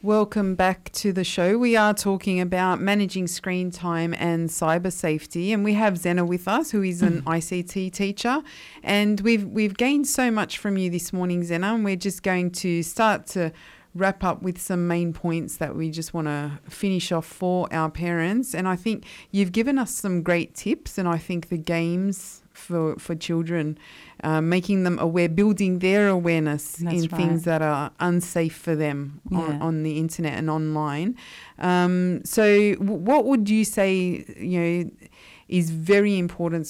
Welcome back to the show. We are talking about managing screen time and cyber safety, and we have Zena with us, who is an ICT teacher. And we've gained so much from you this morning, Zena, and we're just going to start to wrap up with some main points that we just want to finish off for our parents. And I think you've given us some great tips, and I think the games for children, making them aware, building their awareness in things that are unsafe for them on the internet and online. So what would you say, is very important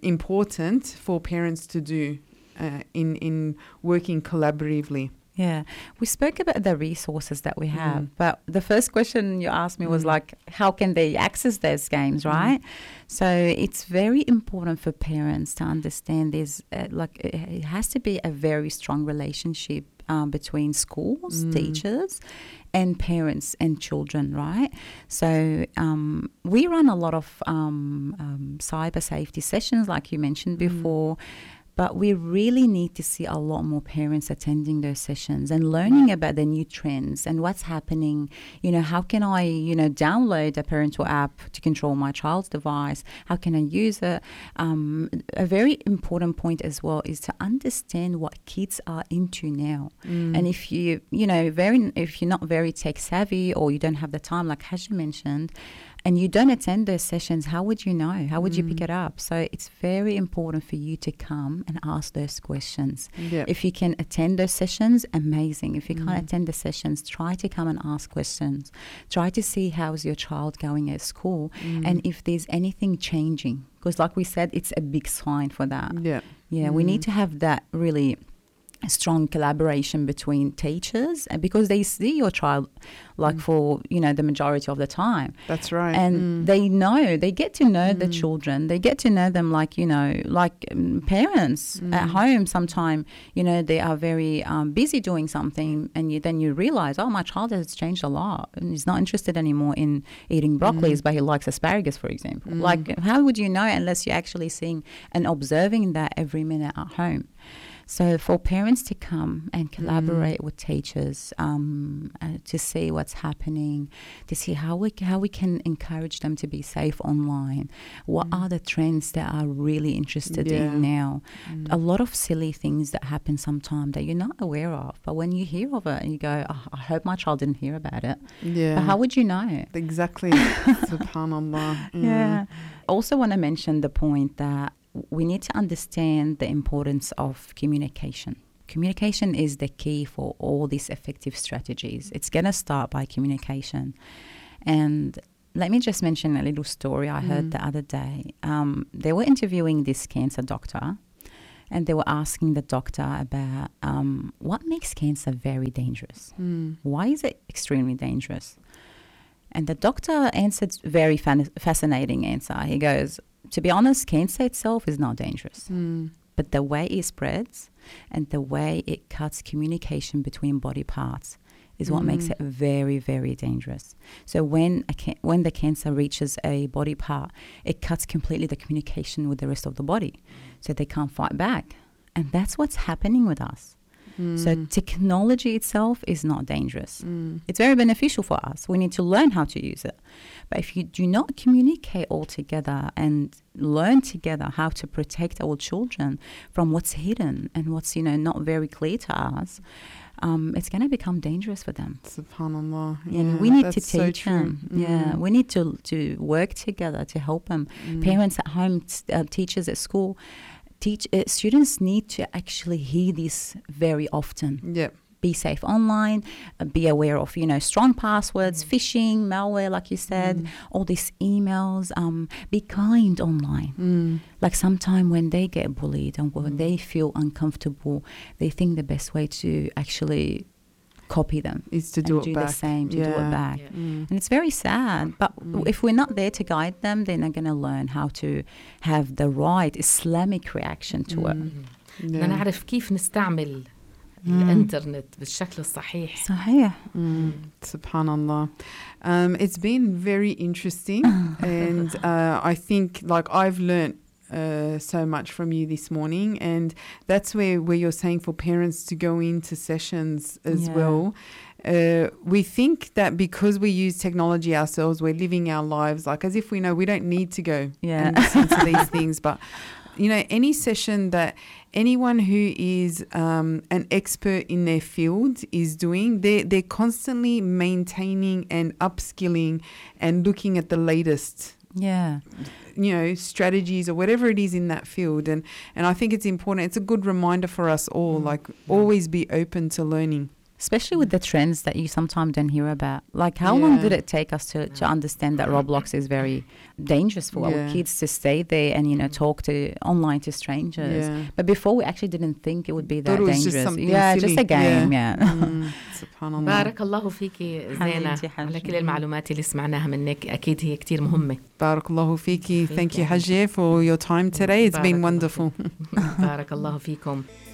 for parents to do in working collaboratively? Yeah, we spoke about the resources that we have, but the first question you asked me was like, how can they access those games, right? So it's very important for parents to understand this, it has to be a very strong relationship between schools, teachers, and parents and children, right? So we run a lot of cyber safety sessions, like you mentioned before. But we really need to see a lot more parents attending those sessions and learning about the new trends and what's happening. How can I, download a parental app to control my child's device? How can I use it? A very important point as well is to understand what kids are into now. And if you're not very tech savvy or you don't have the time, like Hajj mentioned, and you don't attend those sessions, how would you know? How would you pick it up? So it's very important for you to come and ask those questions. Yep. If you can attend those sessions, amazing. If you can't attend the sessions, try to come and ask questions. Try to see how's your child going at school and if there's anything changing. Because like we said, it's a big sign for that. Yeah, we need to have that really strong collaboration between teachers, because they see your child for the majority of the time. That's right. And they get to know the children. They get to know them like parents at home. Sometimes they are very busy doing something, and then you realize, oh, my child has changed a lot and he's not interested anymore in eating broccolis, but he likes asparagus, for example. Like, how would you know unless you're actually seeing and observing that every minute at home? So for parents to come and collaborate with teachers to see what's happening, to see how we can encourage them to be safe online. What are the trends that are really interested in now? A lot of silly things that happen sometimes that you're not aware of. But when you hear of it and you go, oh, I hope my child didn't hear about it. Yeah. But how would you know? Exactly. SubhanAllah. Yeah. Also want to mention the point that we need to understand the importance of communication. Communication is the key for all these effective strategies. It's going to start by communication. And let me just mention a little story I heard the other day. They were interviewing this cancer doctor, and they were asking the doctor about what makes cancer very dangerous. Why is it extremely dangerous? And the doctor answered very fascinating answer. He goes, to be honest, cancer itself is not dangerous. But the way it spreads and the way it cuts communication between body parts is what makes it very, very dangerous. So when the cancer reaches a body part, it cuts completely the communication with the rest of the body. So they can't fight back. And that's what's happening with us. So technology itself is not dangerous. It's very beneficial for us. We need to learn how to use it. But if you do not communicate all together and learn together how to protect our children from what's hidden and what's not very clear to us, it's going to become dangerous for them. SubhanAllah. And we need to teach them. Yeah, we need to work together to help them. Parents at home, teachers at school. Students need to actually hear this very often. Yep. Be safe online, be aware of, strong passwords, phishing, malware, like you said, all these emails, be kind online. Like sometime when they get bullied and when they feel uncomfortable, they think the best way to actually copy them is to do it back. The same, do it back. And it's very sad. But if we're not there to guide them, they're not going to learn how to have the right Islamic reaction to it. بدنا نعرف كيف نستعمل الانترنت بالشكل الصحيح. صحيح. SubhanAllah. It's been very interesting and I think I've learnt so much from you this morning, and that's where you're saying for parents to go into sessions as well. We think that because we use technology ourselves, we're living our lives like as if we know we don't need to go and listen to these things. But, any session that anyone who is an expert in their field is doing, they're constantly maintaining and upskilling and looking at the latest strategies or whatever it is in that field. And I think it's important. It's a good reminder for us all, always be open to learning. Especially with the trends that you sometimes don't hear about. Like, how long did it take us to understand that Roblox is very dangerous for our kids to stay there and, talk to online to strangers? Yeah. But before, we actually didn't think it would be that dangerous. Just a game, سبحان الله. بارك الله فيكي زينة على كل المعلومات اللي سمعناها منك. أكيد هي كتير مهمة. بارك الله فيكي. Thank you, Hajia, for your time today. It's been wonderful. بارك الله فيكم.